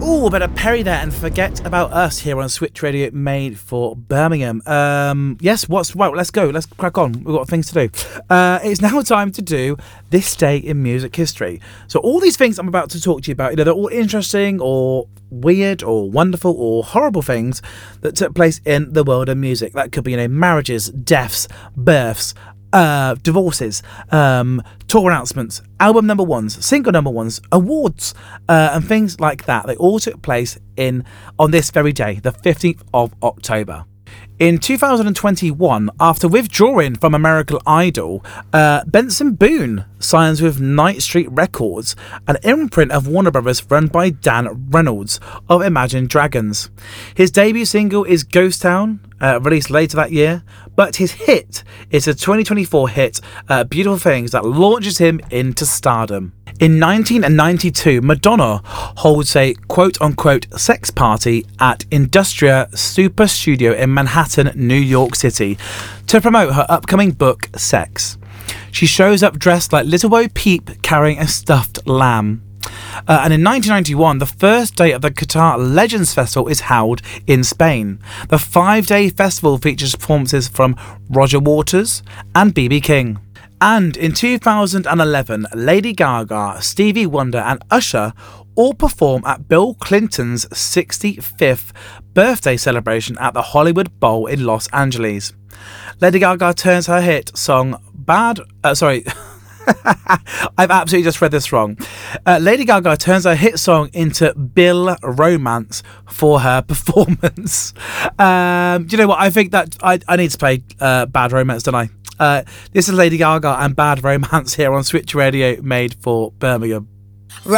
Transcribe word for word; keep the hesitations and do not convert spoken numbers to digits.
Ooh, better Perry there and Forget About Us here on Switch Radio, made for Birmingham. Um, yes, what's right? Let's go. Let's crack on. We've got things to do. Uh, it's now time to do This Day in Music History. So all these things I'm about to talk to you about, you know, they're all interesting or weird or wonderful or horrible things that took place in the world of music. That could be, you know, marriages, deaths, births, uh divorces, um tour announcements, album number ones, single number ones, awards, uh, and things like that. They all took place in on this very day, the fifteenth of October. In two thousand twenty-one, after withdrawing from American Idol, uh, Benson Boone signs with Night Street Records, an imprint of Warner Brothers run by Dan Reynolds of Imagine Dragons. His debut single is Ghost Town, uh, released later that year, but his hit is a twenty twenty-four hit, uh, Beautiful Things, that launches him into stardom. In nineteen ninety-two, Madonna holds a quote-unquote sex party at Industria Super Studio in Manhattan, New York City, to promote her upcoming book, Sex. She shows up dressed like Little Bo Peep carrying a stuffed lamb. Uh, and in nineteen ninety-one, the first day of the Qatar Legends Festival is held in Spain. The five-day festival features performances from Roger Waters and B B King. And in two thousand eleven, Lady Gaga, Stevie Wonder and Usher all perform at Bill Clinton's sixty-fifth birthday celebration at the Hollywood Bowl in Los Angeles. Lady Gaga turns her hit song Bad... Uh, sorry... I've absolutely just read this wrong. Uh, Lady Gaga turns her hit song into Bill Romance for her performance. Um, do you know what? I think that I, I need to play uh, Bad Romance, don't I? Uh, this is Lady Gaga and Bad Romance here on Switch Radio, made for Birmingham.